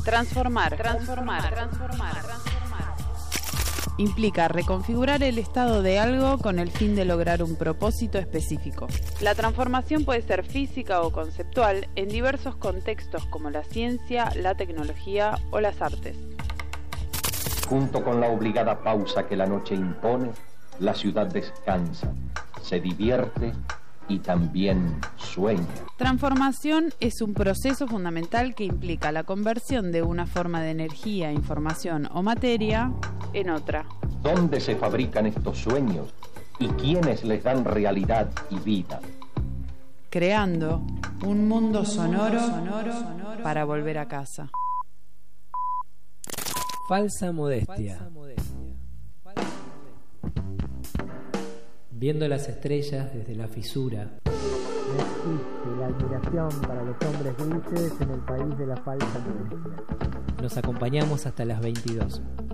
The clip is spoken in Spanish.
Transformar. Implica reconfigurar el estado de algo con el fin de lograr un propósito específico. La transformación puede ser física o conceptual en diversos contextos como la ciencia, la tecnología o las artes. Junto con la obligada pausa que la noche impone, la ciudad descansa, se divierte y también sueña. Transformación es un proceso fundamental que implica la conversión de una forma de energía, información o materia en otra. ¿Dónde se fabrican estos sueños y quiénes les dan realidad y vida? Creando un mundo sonoro para volver a casa. Falsa modestia. Viendo las estrellas desde la fisura. No existe la admiración para los hombres grises en el país de la falsa modestia. Nos acompañamos hasta las 22.